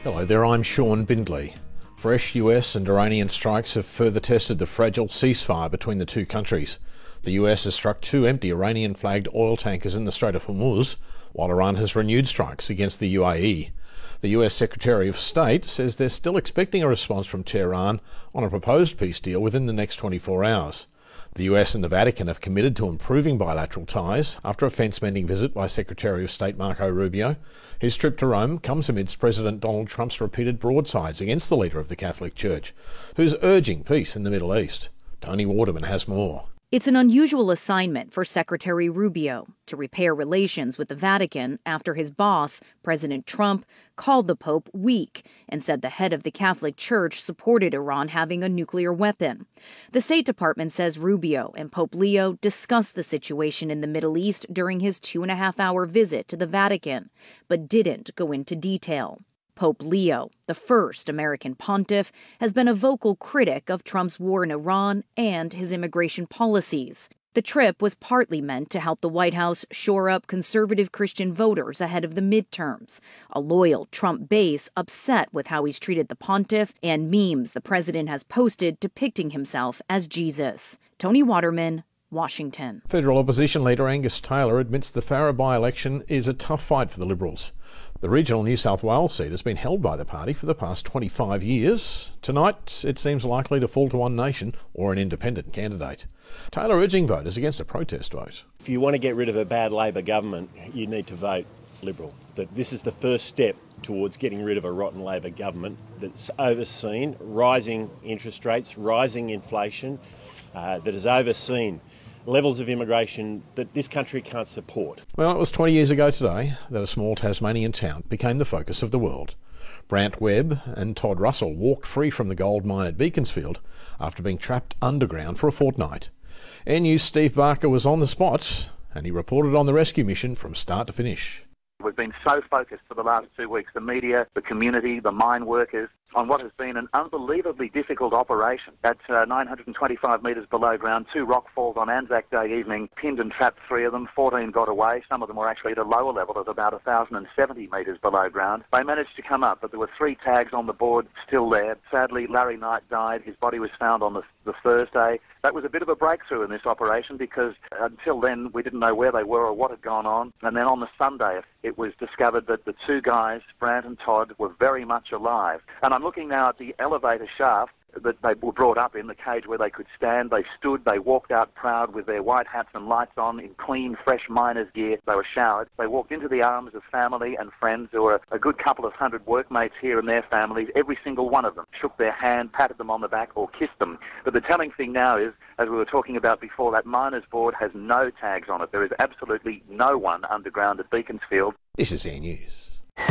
Hello there, I'm Sean Bindley. Fresh US and Iranian strikes have further tested the fragile ceasefire between the two countries. The US has struck two empty Iranian-flagged oil tankers in the Strait of Hormuz, while Iran has renewed strikes against the UAE. The US Secretary of State says they're still expecting a response from Tehran on a proposed peace deal within the next 24 hours. The US and the Vatican have committed to improving bilateral ties after a fence-mending visit by Secretary of State Marco Rubio. His trip to Rome comes amidst President Donald Trump's repeated broadsides against the leader of the Catholic Church, who's urging peace in the Middle East. Tony Waterman has more. It's an unusual assignment for Secretary Rubio to repair relations with the Vatican after his boss, President Trump, called the Pope weak and said the head of the Catholic Church supported Iran having a nuclear weapon. The State Department says Rubio and Pope Leo discussed the situation in the Middle East during his 2.5-hour visit to the Vatican, but didn't go into detail. Pope Leo, the first American pontiff, has been a vocal critic of Trump's war in Iran and his immigration policies. The trip was partly meant to help the White House shore up conservative Christian voters ahead of the midterms, a loyal Trump base upset with how he's treated the pontiff and memes the president has posted depicting himself as Jesus. Tony Waterman, Washington. Federal opposition leader Angus Taylor admits the Farrer by-election is a tough fight for the Liberals. The regional New South Wales seat has been held by the party for the past 25 years. Tonight, it seems likely to fall to One Nation or an independent candidate. Taylor urging voters against a protest vote. If you want to get rid of a bad Labor government, you need to vote Liberal. That this is the first step towards getting rid of a rotten Labor government that's overseen rising interest rates, rising inflation, that has overseen levels of immigration that this country can't support. Well, it was 20 years ago today that a small Tasmanian town became the focus of the world. Brant Webb and Todd Russell walked free from the gold mine at Beaconsfield after being trapped underground for a fortnight. Air News' Steve Barker was on the spot and he reported on the rescue mission from start to finish. We've been so focused for the last 2 weeks, the media, the community, the mine workers, on what has been an unbelievably difficult operation. At 925 metres below ground, 2 rock falls on Anzac Day evening, pinned and trapped 3 of them, 14 got away. Some of them were actually at a lower level at about 1,070 metres below ground. They managed to come up, but there were 3 tags on the board still there. Sadly, Larry Knight died. His body was found on the Thursday. That was a bit of a breakthrough in this operation because until then we didn't know where they were or what had gone on. And then on the Sunday it was discovered that the 2 guys, Brant and Todd, were very much alive. And I'm looking now at the elevator shaft that they were brought up in, the cage where they could stand. They stood, they walked out proud with their white hats and lights on in clean, fresh miner's gear. They were showered. They walked into the arms of family and friends. There were a good couple of hundred workmates here and their families. Every single one of them shook their hand, patted them on the back or kissed them. But the telling thing now is, as we were talking about before, that miner's board has no tags on it. There is absolutely no one underground at Beaconsfield. This is Air News.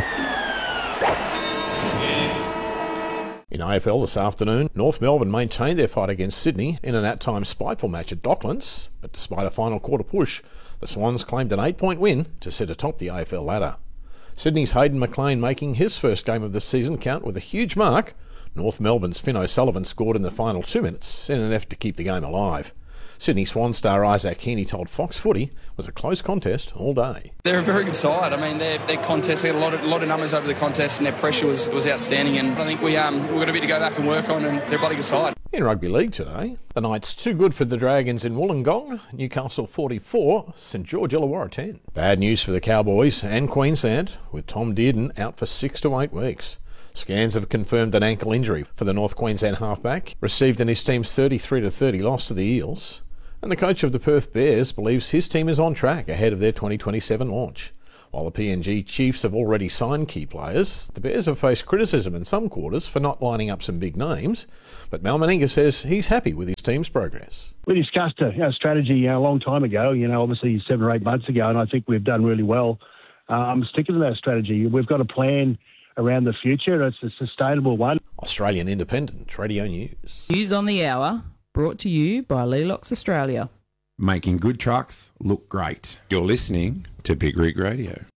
In AFL this afternoon, North Melbourne maintained their fight against Sydney in an at-times spiteful match at Docklands, but despite a final quarter push, the Swans claimed an 8-point win to sit atop the AFL ladder. Sydney's Hayden McLean making his first game of the season count with a huge mark. North Melbourne's Finn O'Sullivan scored in the final 2 minutes in an effort to keep the game alive. Sydney Swan star Isaac Heaney told Fox Footy it was a close contest all day. They're a very good side. I mean, their contest, they had a lot of numbers over the contest and their pressure was outstanding, and I think we've got a bit to go back and work on, and they're a bloody good side. In rugby league today, the Knights too good for the Dragons in Wollongong, Newcastle 44, St George Illawarra 10. Bad news for the Cowboys and Queensland, with Tom Dearden out for 6 to 8 weeks. Scans have confirmed an ankle injury for the North Queensland halfback, received in his team's 33-30 loss to the Eels. And the coach of the Perth Bears believes his team is on track ahead of their 2027 launch. While the PNG Chiefs have already signed key players, the Bears have faced criticism in some quarters for not lining up some big names. But Mal Meninga says he's happy with his team's progress. We discussed a strategy a long time ago, obviously 7 or 8 months ago, and I think we've done really well. I'm sticking to that strategy. We've got a plan around the future. It's a sustainable one. Australian Independent Radio News. News on the hour, brought to you by Lelox Australia. Making good trucks look great. You're listening to Big Rig Radio.